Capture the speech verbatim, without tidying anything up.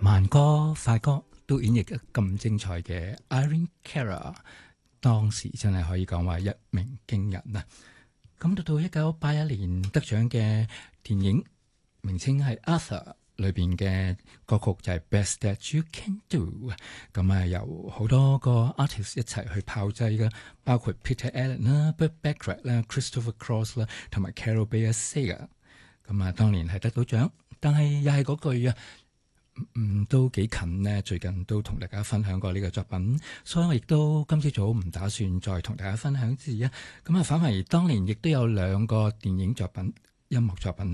慢歌快歌都演繹得咁精彩嘅 Irene Cara， 當時真係可以講話一鳴驚人啊！咁到到一九八一年得獎嘅電影名稱係 Arthur 裏邊嘅歌曲就係 Best That You Can Do， 咁啊由好多個 artist 一齊去炮製嘅，包括 Peter Allen 啦、Burt Bacharach 啦、Christopher Cross 啦，同埋 Carol Bayer Sager。咁啊，當年係得到獎，但係又係嗰句啊，嗯，都幾近呢。最近都同大家分享過呢個作品，所以我亦都今朝早唔打算再同大家分享字啊。咁啊，反而當年亦都有兩個電影作品、音樂作品。